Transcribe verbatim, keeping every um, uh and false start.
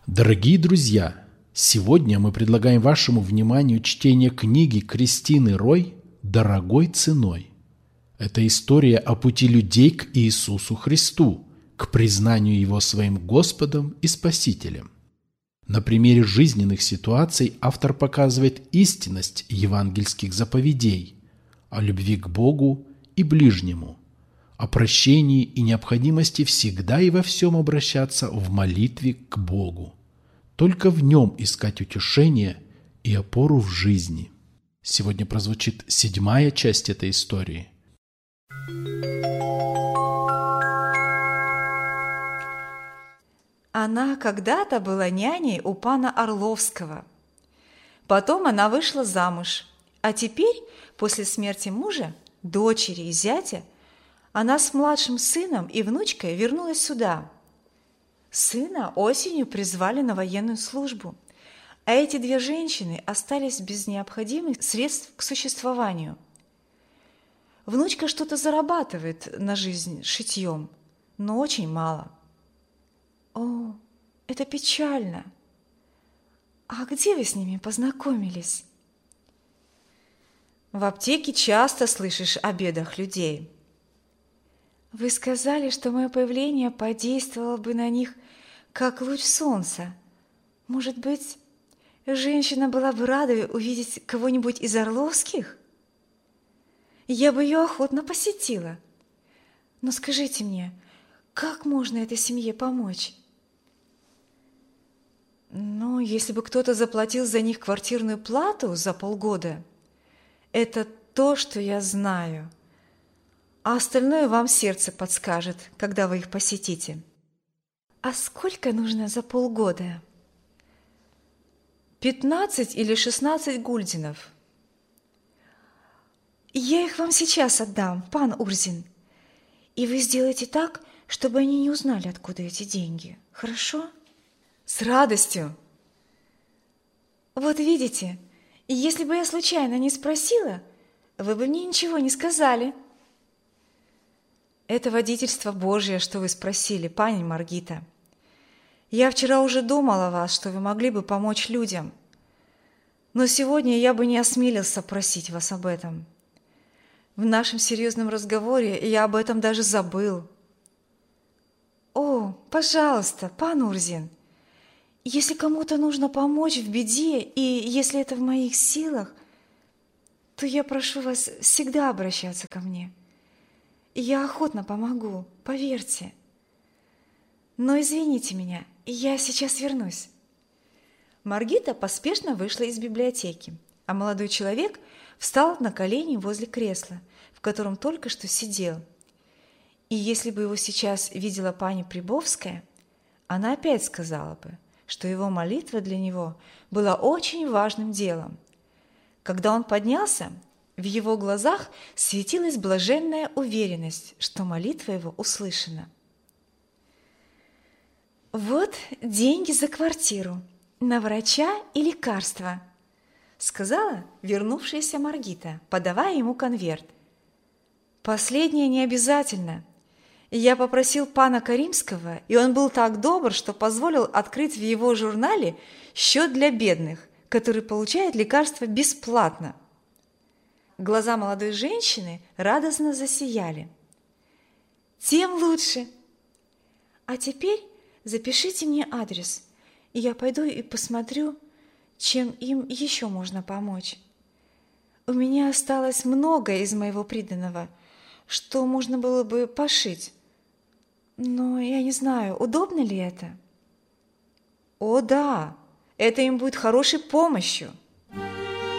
Дорогие друзья, сегодня мы предлагаем вашему вниманию чтение книги Кристины Рой «Дорогой ценой». Это история о пути людей к Иисусу Христу, к признанию Его своим Господом и Спасителем. На примере жизненных ситуаций автор показывает истинность евангельских заповедей о любви к Богу и ближнему, о прощении и необходимости всегда и во всем обращаться в молитве к Богу. Только в Нем искать утешение и опору в жизни. Сегодня прозвучит седьмая часть этой истории. Она когда-то была няней у пана Орловского. Потом она вышла замуж, а теперь, после смерти мужа, дочери и зятя, она с младшим сыном и внучкой вернулась сюда. Сына осенью призвали на военную службу, а эти две женщины остались без необходимых средств к существованию. Внучка что-то зарабатывает на жизнь шитьем, но очень мало. О, это печально. А где вы с ними познакомились? В аптеке часто слышишь о бедах людей. Вы сказали, что мое появление подействовало бы на них, как луч солнца. Может быть, женщина была бы рада увидеть кого-нибудь из Орловских? Я бы ее охотно посетила. Но скажите мне, как можно этой семье помочь? Ну, если бы кто-то заплатил за них квартирную плату за полгода, это то, что я знаю. А остальное вам сердце подскажет, когда вы их посетите. А сколько нужно за полгода? Пятнадцать или шестнадцать гульденов. Я их вам сейчас отдам, пан Урзин. И вы сделаете так, чтобы они не узнали, откуда эти деньги. Хорошо? С радостью. Вот видите, если бы я случайно не спросила, вы бы мне ничего не сказали. Это водительство Божье, что вы спросили, пани Маргита. Я вчера уже думала о вас, что вы могли бы помочь людям. Но сегодня я бы не осмелился просить вас об этом. В нашем серьезном разговоре я об этом даже забыл. О, пожалуйста, пан Урзин, если кому-то нужно помочь в беде, и если это в моих силах, то я прошу вас всегда обращаться ко мне. Я охотно помогу, поверьте. Но извините меня, я сейчас вернусь. Маргита поспешно вышла из библиотеки, а молодой человек встал на колени возле кресла, в котором только что сидел. И если бы его сейчас видела пани Прибовская, она опять сказала бы, что его молитва для него была очень важным делом. Когда он поднялся, в его глазах светилась блаженная уверенность, что молитва его услышана. «Вот деньги за квартиру, на врача и лекарства», сказала вернувшаяся Маргита, подавая ему конверт. «Последнее не обязательно. Я попросил пана Каримского, и он был так добр, что позволил открыть в его журнале счет для бедных, который получает лекарства бесплатно». Глаза молодой женщины радостно засияли. «Тем лучше. А теперь запишите мне адрес, и я пойду и посмотрю, чем им еще можно помочь. У меня осталось много из моего приданого, что можно было бы пошить. Но я не знаю, удобно ли это?» «О да, это им будет хорошей помощью.